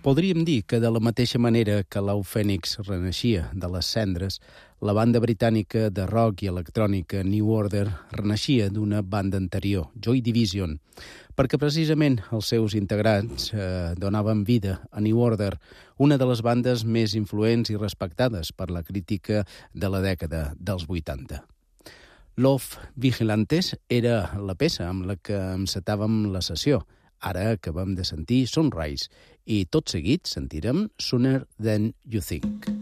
Podríem dir que de la mateixa manera que l'Au Fènix renaixia de les cendres, la banda britànica de rock i electrònica New Order renaixia d'una banda anterior, Joy Division, perquè precisament els seus integrants donaven vida a New Order, una de les bandes més influents i respectades per la crítica de la dècada dels 80. Love Vigilantes era la peça amb la que encetàvem la sessió. Ara acabem de sentir Sunrise i tot seguit sentirem Sooner Than You Think.